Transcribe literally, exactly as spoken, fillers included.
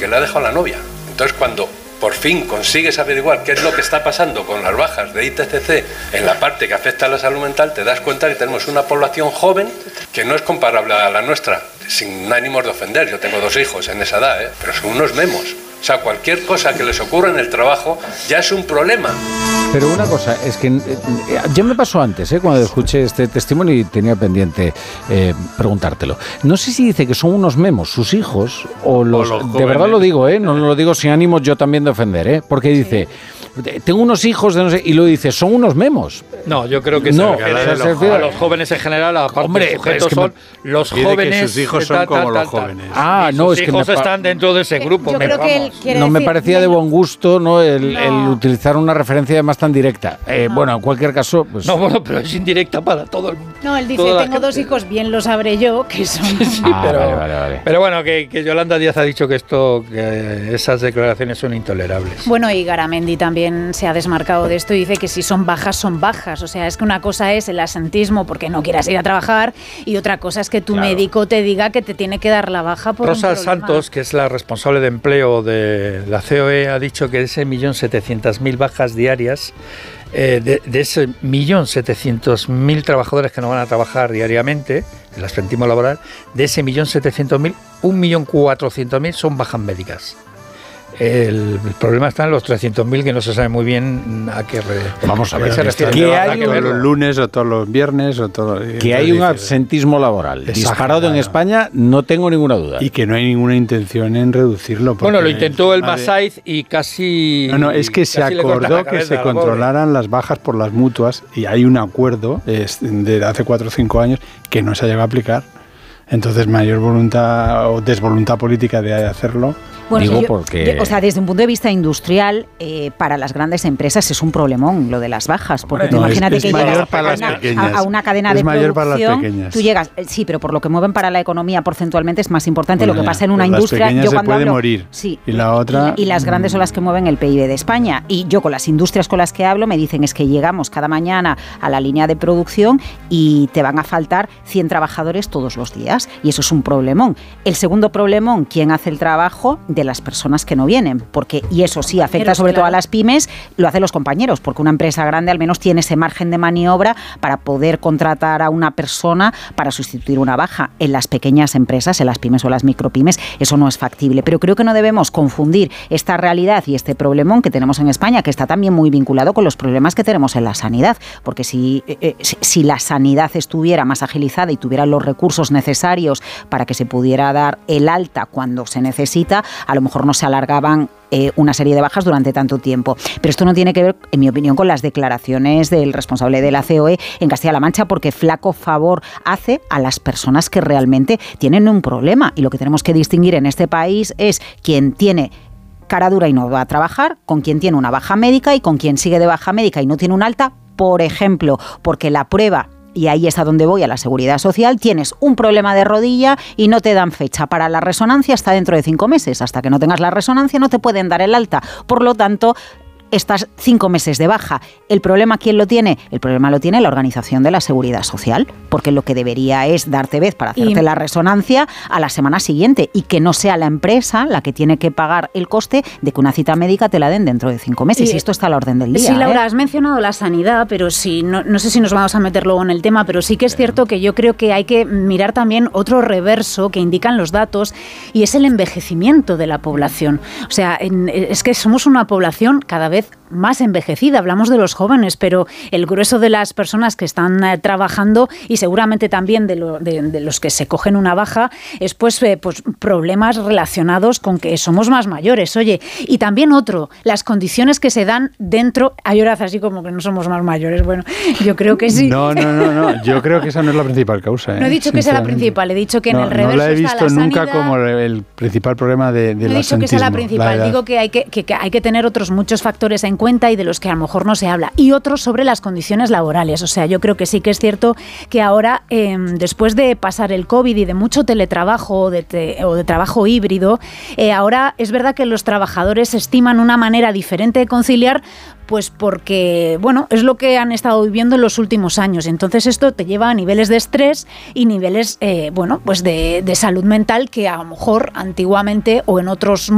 porque le ha dejado la novia. Entonces, cuando por fin consigues averiguar qué es lo que está pasando con las bajas de I T C C en la parte que afecta a la salud mental, te das cuenta que tenemos una población joven que no es comparable a la nuestra, sin ánimos de ofender. Yo tengo dos hijos en esa edad, ¿eh? Pero son unos memos. O sea, cualquier cosa que les ocurra en el trabajo ya es un problema. Pero una cosa, es que eh, ya me pasó antes, eh, cuando escuché este testimonio y tenía pendiente eh, preguntártelo. No sé si dice que son unos memos sus hijos o los... O los de verdad lo digo, eh, no lo digo sin ánimos yo también de ofender, eh, porque dice... Tengo unos hijos de no sé, y lo dice, son unos memos. No, yo creo que no, se refiere se a, refiere a los jóvenes en general, aparte Hombre, de sujetos, es que son me, los jóvenes. Que sus hijos son tal, como tal, los tal, jóvenes. Ah, y no, sus es que hijos me están dentro de ese grupo. Yo me, creo que él quiere no decir, me parecía de buen gusto, ¿no? El, no. el utilizar una referencia además tan directa. Eh, no. Bueno, en cualquier caso, pues. No, bueno, pero es indirecta para todo el mundo. No, él dice, tengo dos hijos, bien lo sabré yo, que son. Sí, ah, pero, vale, vale, vale. pero bueno, que, que Yolanda Díaz ha dicho que esto, que esas declaraciones son intolerables. Bueno, y Garamendi también se ha desmarcado de esto y dice que si son bajas, son bajas. O sea, es que una cosa es el asentismo porque no quieras ir a trabajar y otra cosa es que tu claro. médico te diga que te tiene que dar la baja por Rosa un problema. Santos, que es la responsable de empleo de la C O E, ha dicho que de ese millón setecientas mil bajas diarias, eh, de, de ese millón setecientos mil trabajadores que no van a trabajar diariamente, el asentismo laboral, de ese millón setecientos mil, un millón cuatrocientos mil son bajas médicas. El, el problema está en los trescientos mil que no se sabe muy bien a qué, re, Vamos a, a ver, qué se refiere. Que hay que todos los lunes o todos los viernes o todo, que hay un absentismo laboral exagerado. Disparado en España, no tengo ninguna duda. Y que no hay ninguna intención en reducirlo. Bueno, lo intentó el Masaiz y casi... No, no, es que se acordó que se controlaran las bajas por las mutuas y hay un acuerdo es, de hace cuatro o cinco años que no se ha llegado a aplicar. Entonces, mayor voluntad o desvoluntad política de hacerlo. Bueno, Digo yo, porque... yo, o sea, desde un punto de vista industrial, eh, para las grandes empresas es un problemón lo de las bajas, porque no, imagínate es, es que llegas para a, una, a una cadena es de mayor producción, para las pequeñas. Tú llegas, sí, pero por lo que mueven para la economía porcentualmente es más importante bueno, lo que ya, pasa en una industria. Las yo se cuando puede hablo, morir. Sí, y la otra y, y las grandes son las que mueven el P I B de España. Y yo con las industrias con las que hablo me dicen es que llegamos cada mañana a la línea de producción y te van a faltar cien trabajadores todos los días, y eso es un problemón. El segundo problemón, ¿quién hace el trabajo? De las personas que no vienen, porque, y eso sí afecta Pero, sobre claro. todo a las pymes, lo hacen los compañeros, porque una empresa grande al menos tiene ese margen de maniobra para poder contratar a una persona para sustituir una baja. En las pequeñas empresas, en las pymes o las micropymes, eso no es factible. Pero creo que no debemos confundir esta realidad y este problemón que tenemos en España, que está también muy vinculado con los problemas que tenemos en la sanidad, porque si, eh, si la sanidad estuviera más agilizada y tuviera los recursos necesarios para que se pudiera dar el alta cuando se necesita, a lo mejor no se alargaban Eh, una serie de bajas durante tanto tiempo. Pero esto no tiene que ver, en mi opinión, con las declaraciones del responsable de la C O E en Castilla-La Mancha, porque flaco favor hace a las personas que realmente tienen un problema. Y lo que tenemos que distinguir en este país es quien tiene cara dura y no va a trabajar, con quien tiene una baja médica y con quien sigue de baja médica y no tiene un alta, por ejemplo, porque la prueba... Y ahí es a donde voy, a la seguridad social, tienes un problema de rodilla y no te dan fecha para la resonancia hasta dentro de cinco meses. Hasta que no tengas la resonancia no te pueden dar el alta. Por lo tanto, estás cinco meses de baja. ¿El problema quién lo tiene? El problema lo tiene la Organización de la Seguridad Social, porque lo que debería es darte vez para hacerte y... la resonancia a la semana siguiente y que no sea la empresa la que tiene que pagar el coste de que una cita médica te la den dentro de cinco meses. Y, y esto está a la orden del día. Sí, Laura, ¿eh? has mencionado la sanidad, pero sí, no, no sé si nos vamos a meter luego en el tema, pero sí que es cierto que yo creo que hay que mirar también otro reverso que indican los datos, y es el envejecimiento de la población. O sea, en, es que somos una población cada vez más envejecida. Hablamos de los jóvenes, pero el grueso de las personas que están eh, trabajando, y seguramente también de, lo, de, de los que se cogen una baja, es pues, eh, pues problemas relacionados con que somos más mayores. Oye, y también otro, las condiciones que se dan dentro. Hay horas así como que no somos más mayores. Bueno, yo creo que sí. No, no, no, no. Yo creo que esa no es la principal causa. ¿eh? No he dicho que sea la principal, he dicho que no, en el reverso no la he visto está la nunca sanidad. Como el principal problema de, de no la he dicho que sea la principal, la digo que hay que, que, que hay que tener otros muchos factores en cuenta y de los que a lo mejor no se habla, y otros sobre las condiciones laborales. O sea, yo creo que sí que es cierto que ahora, eh, después de pasar el COVID y de mucho teletrabajo o de, te, o de trabajo híbrido, eh, ahora es verdad que los trabajadores estiman una manera diferente de conciliar, pues porque, bueno, es lo que han estado viviendo en los últimos años. Entonces esto te lleva a niveles de estrés y niveles, eh, bueno, pues de, de salud mental que a lo mejor antiguamente o en otros